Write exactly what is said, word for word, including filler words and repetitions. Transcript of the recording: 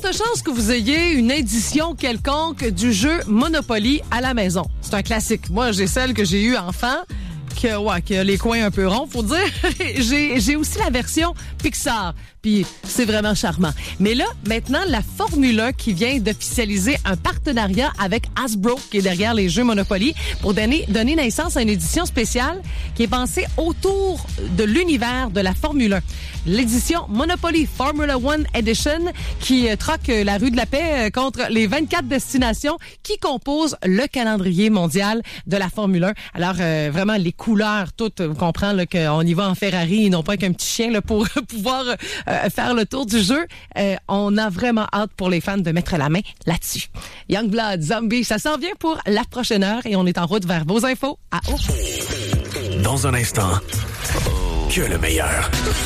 fortes chances que vous ayez une édition quelconque du jeu Monopoly à la maison. C'est un classique. Moi, j'ai celle que j'ai eue enfant, que, ouais, qui a les coins un peu ronds, faut dire. j'ai, j'ai aussi la version Pixar. Puis c'est vraiment charmant. Mais là, maintenant, la Formule un qui vient d'officialiser un partenariat avec Hasbro, qui est derrière les jeux Monopoly, pour donner, donner naissance à une édition spéciale qui est pensée autour de l'univers de la Formule un. L'édition Monopoly Formula One Edition qui euh, troque euh, la rue de la Paix euh, contre les vingt-quatre destinations qui composent le calendrier mondial de la Formule un. Alors, euh, vraiment, les couleurs, toutes, on comprend là, qu'on y va en Ferrari et non pas qu'un petit chien là, pour pouvoir euh, faire le tour du jeu. Euh, on a vraiment hâte pour les fans de mettre la main là-dessus. Youngblood, Zombie, ça s'en vient pour la prochaine heure et on est en route vers vos infos à O. Dans un instant, que le meilleur.